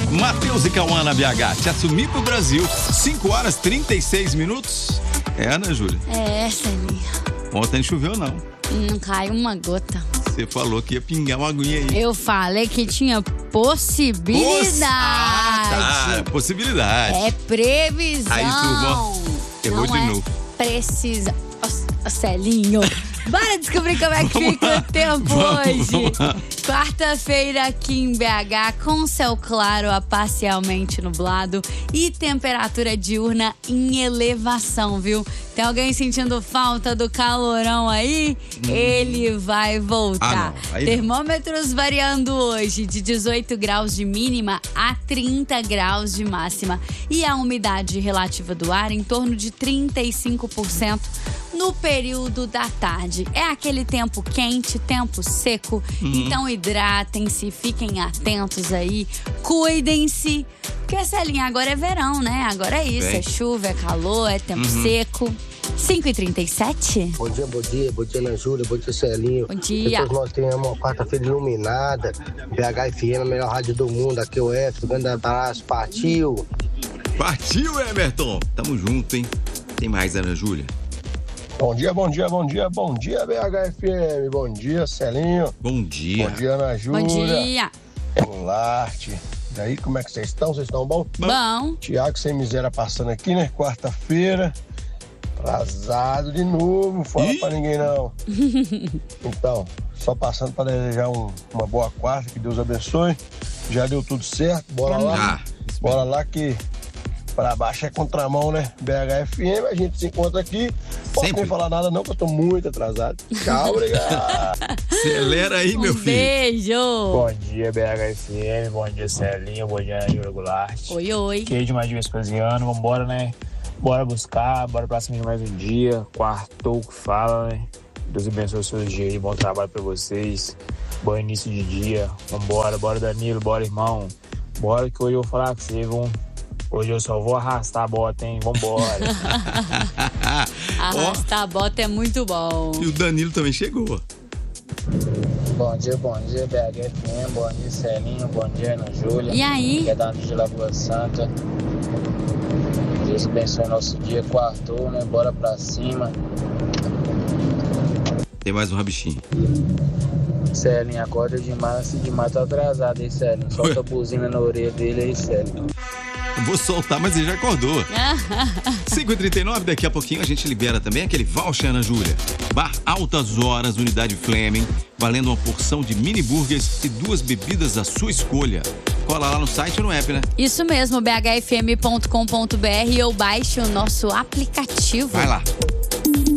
Matheus e Cauã na BH, te assumir pro Brasil. 5h36. Ana Júlia? Celinho. Ontem choveu, não. Não caiu uma gota. Você falou que ia pingar uma aguinha aí. Eu falei que tinha possibilidade. Possibilidade. É previsão. Aí, turma, errou de novo. Precisa. Celinho. Bora descobrir como é que fica o tempo hoje. Quarta-feira aqui em BH, com céu claro a parcialmente nublado e temperatura diurna em elevação, viu? Tem alguém sentindo falta do calorão aí? Ele vai voltar. Termômetros variando hoje de 18 graus de mínima a 30 graus de máxima. E a umidade relativa do ar em torno de 35% no período da tarde. É aquele tempo quente, tempo seco. Então hidratem-se, fiquem atentos aí, cuidem-se. Porque, Celinha, agora é verão, né? Agora é isso, é chuva, é calor, é tempo seco. 5h37. Bom dia, Ana Júlia, bom dia, Celinho. Bom dia. Depois nós temos uma quarta-feira iluminada. BHFM, a melhor rádio do mundo. Aqui é o Everton, grande abraço, partiu. Partiu, Emerton. Tamo junto, hein? Tem mais, Ana Júlia? Bom dia, BHFM. Bom dia, Celinho. Bom dia. Bom dia, Ana Júlia. Bom dia. Larte. Daí, como é que vocês estão? Vocês estão bom? Bom. Tiago Sem Miséria passando aqui, né? Quarta-feira. Atrasado de novo, não fala pra ninguém não. Então, só passando pra desejar uma boa quarta, que Deus abençoe. Já deu tudo certo, bora lá. Bora lá que pra baixo é contramão, né? BHFM, a gente se encontra aqui. Posso nem falar nada não, que eu tô muito atrasado. Tchau, obrigado. Acelera aí, meu filho. Beijo. Bom dia, BHFM. Bom dia, Celinho. Bom dia, Ana Júlia Goulart. Oi. Queijo mais de Vespasiano. Vambora, né? Bora buscar, bora pra cima de mais um dia. Quartou que fala, né? Deus abençoe os seus dias aí. Bom trabalho pra vocês. Bom início de dia. Vambora, bora, Danilo. Bora, irmão. Bora que hoje eu vou falar com você, vamos. Hoje eu só vou arrastar a bota, hein? Vambora. Arrastar a bota é muito bom. E o Danilo também chegou. Bom dia, BHFM. Bom dia, Celinho. Bom dia, Ana Júlia. E aí? Que é da de Lagoa Santa. Deus abençoe nosso dia. Quartou, né? Bora pra cima. Tem mais um rabichinho. Celinho, acorda demais tá atrasado, hein, Celinho? Solta a buzina na orelha dele aí, Celinho. Eu vou soltar, mas ele já acordou. 5h39, daqui a pouquinho a gente libera também aquele voucher, Ana Júlia. Bar Altas Horas, unidade Fleming, valendo uma porção de mini burgers e 2 bebidas à sua escolha. Cola lá no site ou no app, né? Isso mesmo, bhfm.com.br ou baixe o nosso aplicativo. Vai lá.